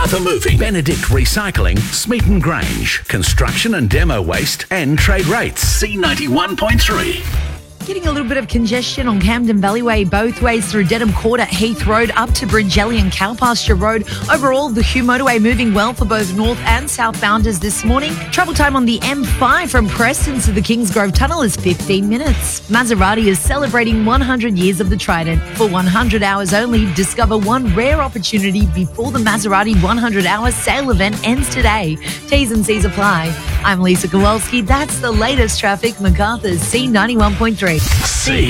Arthur Moving, Benedict Recycling, Smeaton Grange, Construction and Demo Waste, and Trade Rates. C91.3. Getting a little bit of congestion on Camden Valleyway both ways through Dedham Court at Heath Road up to Bridgelly and Cowpasture Road. Overall, the Hugh Motorway moving well for both north and southbounders this morning. Travel time on the M5 from Preston to the Kingsgrove Tunnel is 15 minutes. Maserati is celebrating 100 years of the Trident. For 100 hours only, discover one rare opportunity before the Maserati 100-hour sale event ends today. T's and C's apply. I'm Lisa Kowalski. That's the latest traffic. MacArthur's C91.3. C.